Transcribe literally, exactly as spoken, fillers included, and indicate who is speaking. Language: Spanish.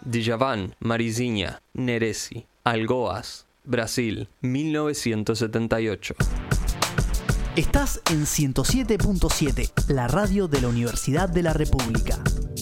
Speaker 1: Djavan, Marizinha, Neresi, Algoas, Brasil, mil novecientos setenta y ocho.
Speaker 2: Estás en ciento siete punto siete, la radio de la Universidad de la República.